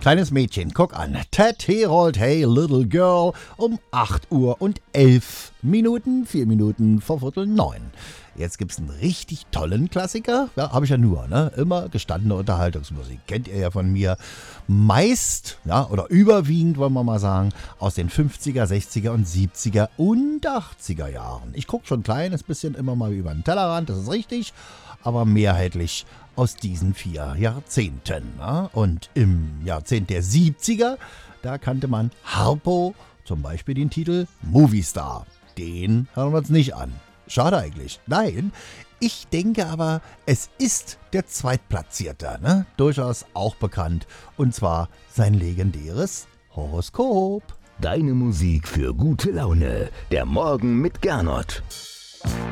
Kleines Mädchen, guck an. Ted Herold, Hey Little Girl, um 8 Uhr und 11 Minuten, 4 Minuten vor Viertel 9. Jetzt gibt's einen richtig tollen Klassiker. Ja, habe ich ja nur, ne? Immer gestandene Unterhaltungsmusik. Kennt ihr ja von mir. Meist, ja, oder überwiegend, wollen wir mal sagen, aus den 50er, 60er und 70er und 80er Jahren. Ich gucke schon ein kleines bisschen immer mal über den Tellerrand, das ist richtig, aber mehrheitlich aus diesen 4 Jahrzehnten. Ne? Und im Jahrzehnt der 70er, da kannte man Harpo, zum Beispiel den Titel Movie Star. Den hören wir uns nicht an. Schade eigentlich. Nein, ich denke aber, es ist der Zweitplatzierte, ne? Durchaus auch bekannt. Und zwar sein legendäres Horoskop. Deine Musik für gute Laune. Der Morgen mit Gernot.